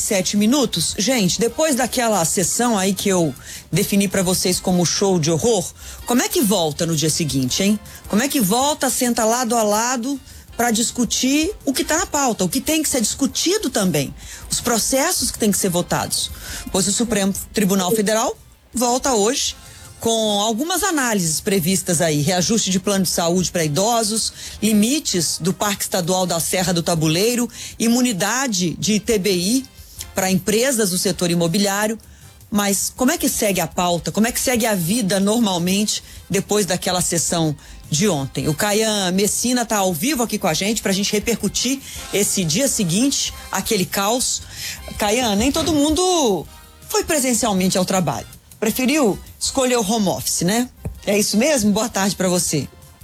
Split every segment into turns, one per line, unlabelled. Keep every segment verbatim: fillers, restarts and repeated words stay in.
sete minutos. Gente, depois daquela sessão aí que eu defini pra vocês como show de horror, como é que volta no dia seguinte, hein? Como é que volta, senta lado a lado para discutir o que tá na pauta, o que tem que ser discutido também, os processos que tem que ser votados. Pois o Supremo Tribunal Federal volta hoje com algumas análises previstas aí, reajuste de plano de saúde para idosos, limites do Parque Estadual da Serra do Tabuleiro, imunidade de I T B I para empresas do setor imobiliário. Mas como é que segue a pauta? Como é que segue a vida normalmente depois daquela sessão de ontem? O Caian Messina está ao vivo aqui com a gente para a gente repercutir esse dia seguinte, aquele caos. Caian, nem todo mundo foi presencialmente ao trabalho. Preferiu escolher o home office, né? É isso mesmo? Boa tarde para você.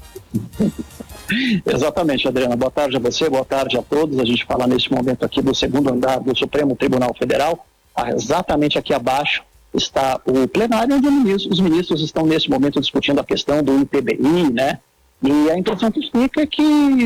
Exatamente, Adriana. Boa tarde a você, boa tarde a todos. A gente fala neste momento aqui do segundo andar do Supremo Tribunal Federal. Exatamente aqui abaixo está o plenário, onde os ministros estão neste momento discutindo a questão do I T B I, né? E a impressão que fica é que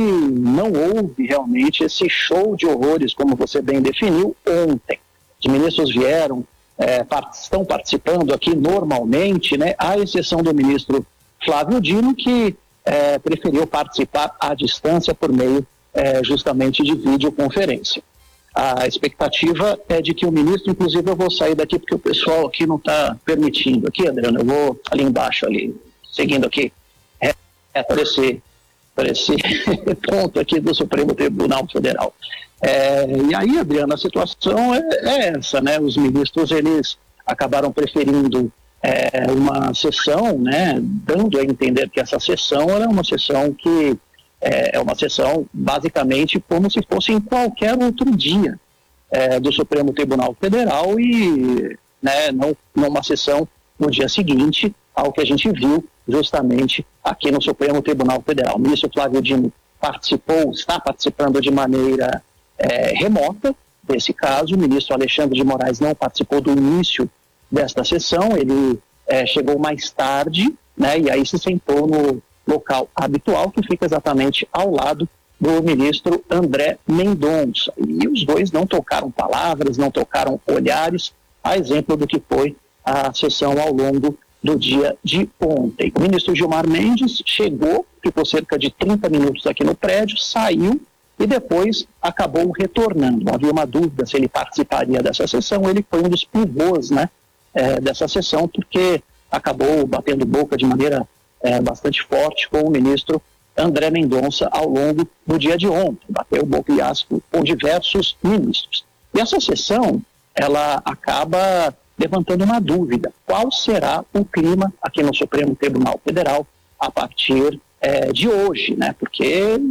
não houve realmente esse show de horrores, como você bem definiu, ontem. Os ministros vieram, É, part- estão participando aqui normalmente, né, à exceção do ministro Flávio Dino, que é, preferiu participar à distância por meio é, justamente de videoconferência. A expectativa é de que o ministro, inclusive eu vou sair daqui porque o pessoal aqui não está permitindo. Aqui, Adriano, eu vou ali embaixo, ali, seguindo aqui, é, é para esse, para esse ponto aqui do Supremo Tribunal Federal. É, e aí, Adriana, a situação é, é essa, né? Os ministros, eles acabaram preferindo é, uma sessão, né? Dando a entender que essa sessão era uma sessão que é, é uma sessão basicamente como se fosse em qualquer outro dia é, do Supremo Tribunal Federal e né, não, não uma sessão no dia seguinte ao que a gente viu justamente aqui no Supremo Tribunal Federal. O ministro Flávio Dino participou, está participando de maneira É, remota desse caso. O ministro Alexandre de Moraes não participou do início desta sessão, ele é, chegou mais tarde, né, e aí se sentou no local habitual, que fica exatamente ao lado do ministro André Mendonça. E os dois não trocaram palavras, não trocaram olhares, a exemplo do que foi a sessão ao longo do dia de ontem. O ministro Gilmar Mendes chegou, ficou cerca de trinta minutos aqui no prédio, saiu e depois acabou retornando. Havia uma dúvida se ele participaria dessa sessão. Ele foi um dos pivôs, né, é, dessa sessão, porque acabou batendo boca de maneira é, bastante forte com o ministro André Mendonça ao longo do dia de ontem. Bateu boca e asco com diversos ministros. E essa sessão, ela acaba levantando uma dúvida. Qual será o clima aqui no Supremo Tribunal Federal a partir É, de hoje, né? Porque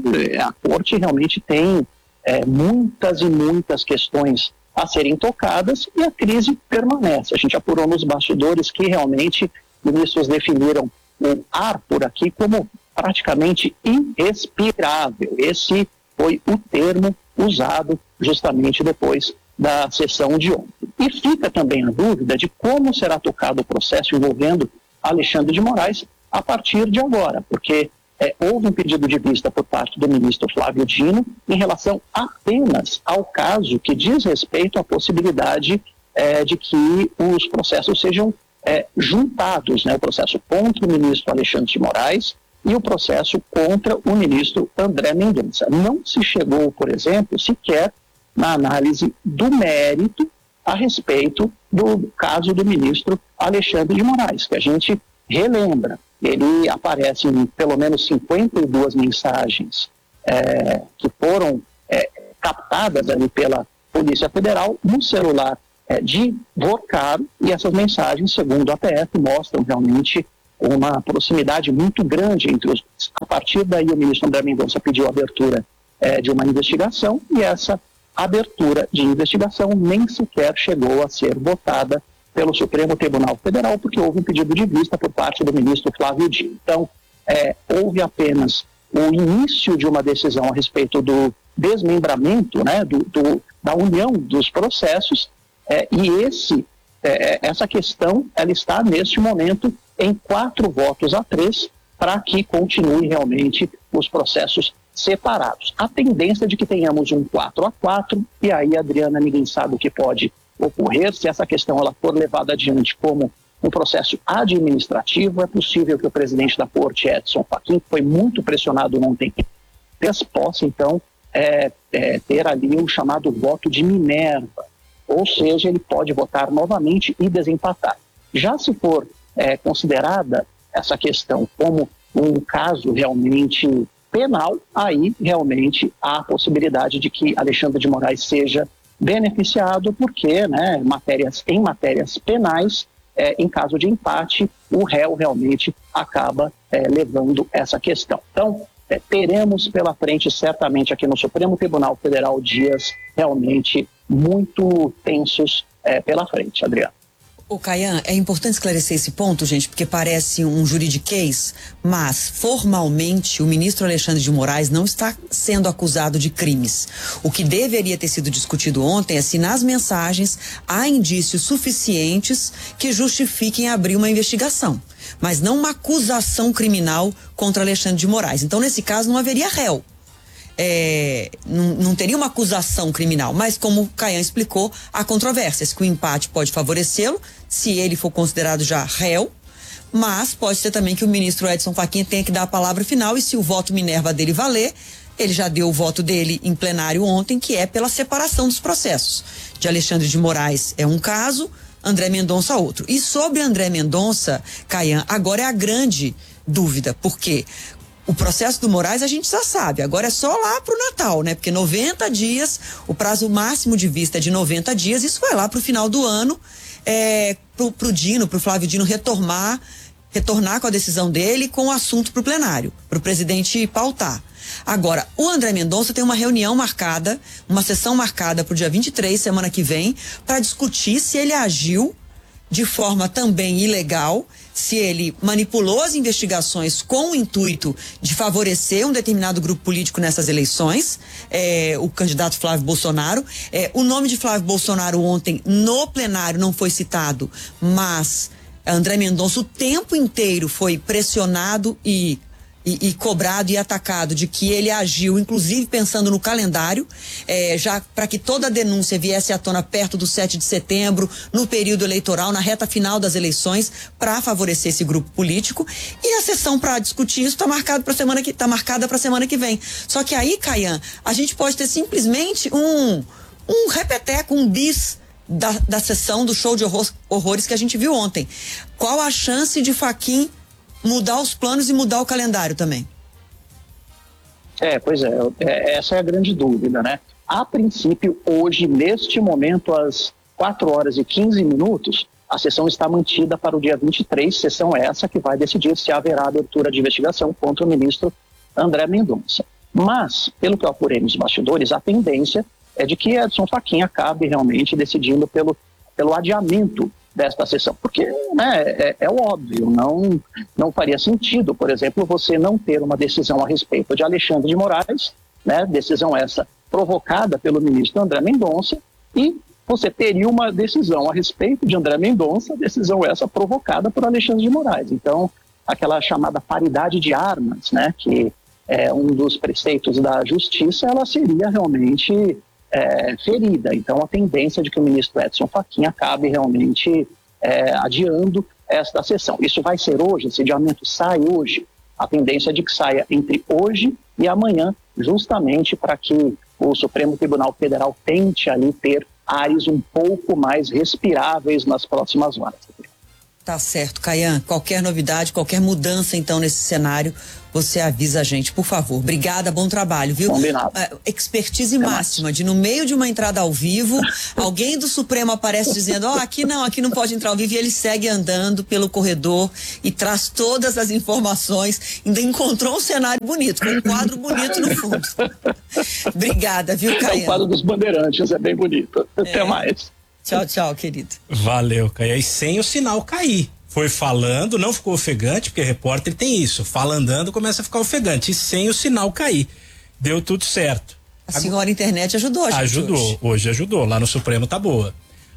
a Corte realmente tem é, muitas e muitas questões a serem tocadas e a crise permanece. A gente apurou nos bastidores que realmente ministros definiram o ar por aqui como praticamente irrespirável. Esse foi o termo usado justamente depois da sessão de ontem. E fica também a dúvida de como será tocado o processo envolvendo Alexandre de Moraes a partir de agora, porque É, houve um pedido de vista por parte do ministro Flávio Dino em relação apenas ao caso que diz respeito à possibilidade é, de que os processos sejam é, juntados, né? O processo contra o ministro Alexandre de Moraes e o processo contra o ministro André Mendonça. Não se chegou, por exemplo, sequer na análise do mérito a respeito do caso do ministro Alexandre de Moraes, que a gente relembra. Ele aparece em pelo menos cinquenta e duas mensagens é, que foram é, captadas ali pela Polícia Federal no celular é, de Vorcaro, e essas mensagens, segundo a P F, mostram realmente uma proximidade muito grande entre os... A partir daí, o ministro André Mendonça pediu a abertura é, de uma investigação, e essa abertura de investigação nem sequer chegou a ser votada pelo Supremo Tribunal Federal, porque houve um pedido de vista por parte do ministro Flávio Dino. Então, é, houve apenas o início de uma decisão a respeito do desmembramento, né, do, do, da união dos processos, é, e esse, é, essa questão ela está, neste momento, em quatro votos a três para que continue realmente os processos separados. A tendência é de que tenhamos um quatro a quatro, e aí, Adriana, ninguém sabe o que pode ocorrer. Se essa questão ela for levada adiante como um processo administrativo, é possível que o presidente da Corte, Edson Fachin, que foi muito pressionado ontem, possa, então, é, é, ter ali o chamado voto de Minerva, ou seja, ele pode votar novamente e desempatar. Já se for é, considerada essa questão como um caso realmente penal, aí realmente há a possibilidade de que Alexandre de Moraes seja beneficiado, porque, né, matérias, em matérias penais, é, em caso de empate, o réu realmente acaba é, levando essa questão. Então, é, teremos pela frente, certamente, aqui no Supremo Tribunal Federal, dias realmente muito tensos é, pela frente, Adriano.
O Kayan, é importante esclarecer esse ponto, gente, porque parece um juridiquês, mas formalmente o ministro Alexandre de Moraes não está sendo acusado de crimes. O que deveria ter sido discutido ontem é se nas mensagens há indícios suficientes que justifiquem abrir uma investigação, mas não uma acusação criminal contra Alexandre de Moraes. Então, nesse caso, não haveria réu. É, não, não teria uma acusação criminal, mas como o Kayan explicou, há controvérsias, que o empate pode favorecê-lo, se ele for considerado já réu, mas pode ser também que o ministro Edson Fachin tenha que dar a palavra final, e se o voto Minerva dele valer, ele já deu o voto dele em plenário ontem, que é pela separação dos processos. De Alexandre de Moraes é um caso, André Mendonça outro. E sobre André Mendonça, Kayan, agora é a grande dúvida, porque o processo do Moraes a gente já sabe, agora é só lá pro Natal, né? Porque noventa dias, o prazo máximo de vista é de noventa dias, isso vai lá pro final do ano, é, pro, pro Dino, pro Flávio Dino retornar, retornar com a decisão dele, com o assunto pro plenário, pro presidente pautar. Agora, o André Mendonça tem uma reunião marcada, uma sessão marcada pro dia vinte e três, semana que vem, para discutir se ele agiu de forma também ilegal, se ele manipulou as investigações com o intuito de favorecer um determinado grupo político nessas eleições, é, o candidato Flávio Bolsonaro. É, o nome de Flávio Bolsonaro ontem no plenário não foi citado, mas André Mendonça o tempo inteiro foi pressionado e E, e cobrado e atacado de que ele agiu, inclusive pensando no calendário, eh, já para que toda a denúncia viesse à tona perto do sete de setembro, no período eleitoral, na reta final das eleições, para favorecer esse grupo político. E a sessão para discutir isso está marcada para semana que tá marcada para semana que vem. Só que aí, Kayan, a gente pode ter simplesmente um um repeteco, um bis da, da sessão do show de horror, horrores que a gente viu ontem. Qual a chance de Fachin mudar os planos e mudar o calendário também?
É, pois é, é, essa é a grande dúvida, né? A princípio, hoje, neste momento, às quatro horas e quinze minutos, a sessão está mantida para o dia vinte e três, sessão essa que vai decidir se haverá abertura de investigação contra o ministro André Mendonça. Mas, pelo que eu apurei nos bastidores, a tendência é de que Edson Fachin acabe realmente decidindo pelo, pelo adiamento desta sessão, porque, né, é, é óbvio, não, não faria sentido, por exemplo, você não ter uma decisão a respeito de Alexandre de Moraes, né, decisão essa provocada pelo ministro André Mendonça, e você teria uma decisão a respeito de André Mendonça, decisão essa provocada por Alexandre de Moraes. Então, aquela chamada paridade de armas, né, que é um dos preceitos da justiça, ela seria realmente É, ferida. Então, a tendência de que o ministro Edson Fachin acabe realmente é, adiando esta sessão. Isso vai ser hoje, esse adiamento sai hoje. A tendência é de que saia entre hoje e amanhã, justamente para que o Supremo Tribunal Federal tente ali ter ares um pouco mais respiráveis nas próximas horas.
Tá certo, Kayan. Qualquer novidade, qualquer mudança, então, nesse cenário, você avisa a gente, por favor. Obrigada, bom trabalho, viu?
Combinado.
Uh, expertise máxima, de no meio de uma entrada ao vivo, alguém do Supremo aparece dizendo, ó, oh, aqui não, aqui não pode entrar ao vivo, e ele segue andando pelo corredor e traz todas as informações, ainda encontrou um cenário bonito, com um quadro bonito no fundo. Obrigada, viu, Kayan?
É o quadro dos Bandeirantes, é bem bonito. É. Até mais.
Tchau, tchau, querido.
Valeu, Kayan. E sem o sinal cair. Foi falando, não ficou ofegante, porque repórter tem isso. Fala andando, começa a ficar ofegante. E sem o sinal cair. Deu tudo certo.
A senhora internet ajudou, gente.
Ajudou, hoje. hoje ajudou. Lá no Supremo tá boa.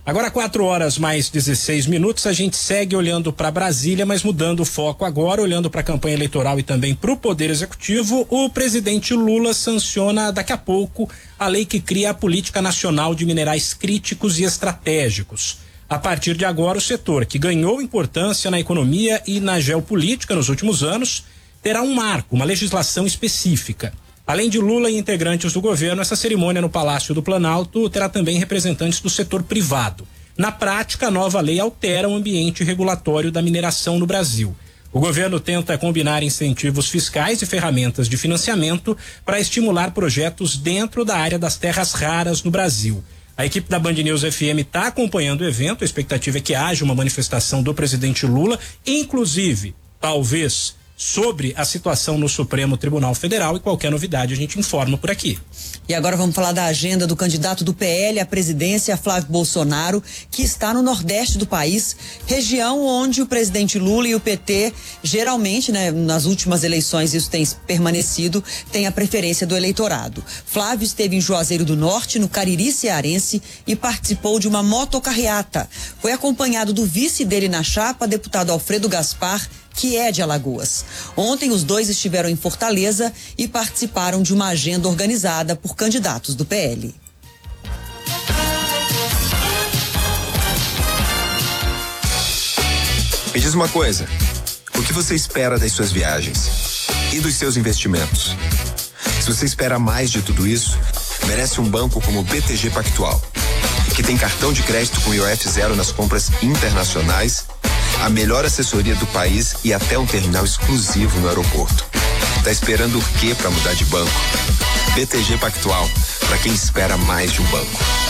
Agora quatro horas mais dezesseis minutos, a gente segue olhando para Brasília, mas mudando o foco agora, olhando para a campanha eleitoral e também para o Poder Executivo. O presidente Lula sanciona daqui a pouco a lei que cria a Política Nacional de Minerais Críticos e Estratégicos. A partir de agora, o setor, que ganhou importância na economia e na geopolítica nos últimos anos, terá um marco, uma legislação específica. Além de Lula e integrantes do governo, essa cerimônia no Palácio do Planalto terá também representantes do setor privado. Na prática, a nova lei altera o ambiente regulatório da mineração no Brasil. O governo tenta combinar incentivos fiscais e ferramentas de financiamento para estimular projetos dentro da área das terras raras no Brasil. A equipe da Band News F M está acompanhando o evento. A expectativa é que haja uma manifestação do presidente Lula, inclusive, talvez, sobre a situação no Supremo Tribunal Federal, e qualquer novidade a gente informa por aqui.
E agora vamos falar da agenda do candidato do P L à presidência, Flávio Bolsonaro, que está no Nordeste do país, região onde o presidente Lula e o P T, geralmente, né, nas últimas eleições isso tem permanecido, tem a preferência do eleitorado. Flávio esteve em Juazeiro do Norte, no Cariri cearense, e participou de uma motocarreata. Foi acompanhado do vice dele na chapa, deputado Alfredo Gaspar, que é de Alagoas. Ontem os dois estiveram em Fortaleza e participaram de uma agenda organizada por candidatos do P L.
Me diz uma coisa, o que você espera das suas viagens e dos seus investimentos? Se você espera mais de tudo isso, merece um banco como o B T G Pactual, que tem cartão de crédito com I O F zero nas compras internacionais, a melhor assessoria do país e até um terminal exclusivo no aeroporto. Tá esperando o quê para mudar de banco? B T G Pactual, para quem espera mais de um banco.